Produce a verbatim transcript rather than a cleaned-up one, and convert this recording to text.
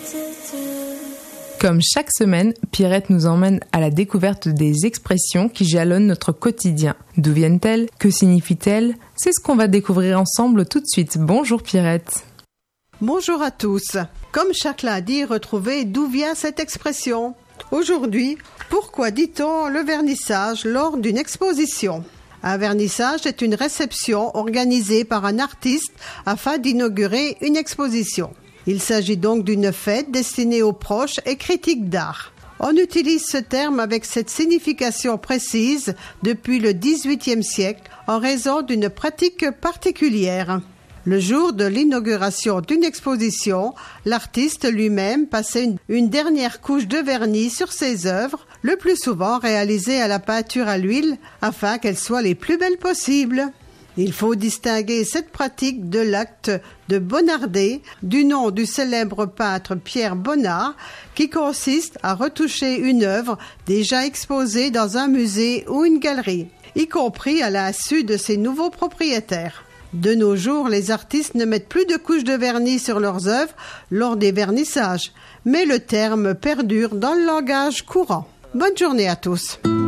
Comme chaque semaine, Pierrette nous emmène à la découverte des expressions qui jalonnent notre quotidien. D'où viennent-elles? Que signifient-elles? C'est ce qu'on va découvrir ensemble tout de suite. Bonjour Pierrette. Bonjour à tous. Comme chaque lundi, retrouvez d'où vient cette expression. Aujourd'hui, pourquoi dit-on le vernissage lors d'une exposition? Un vernissage est une réception organisée par un artiste afin d'inaugurer une exposition. Il s'agit donc d'une fête destinée aux proches et critiques d'art. On utilise ce terme avec cette signification précise depuis le dix-huitième siècle en raison d'une pratique particulière. Le jour de l'inauguration d'une exposition, l'artiste lui-même passait une, une dernière couche de vernis sur ses œuvres, le plus souvent réalisées à la peinture à l'huile, afin qu'elles soient les plus belles possibles. Il faut distinguer cette pratique de l'acte de bonnarder, du nom du célèbre peintre Pierre Bonnard, qui consiste à retoucher une œuvre déjà exposée dans un musée ou une galerie, y compris à l'insu de ses nouveaux propriétaires. De nos jours, les artistes ne mettent plus de couches de vernis sur leurs œuvres lors des vernissages, mais le terme perdure dans le langage courant. Bonne journée à tous.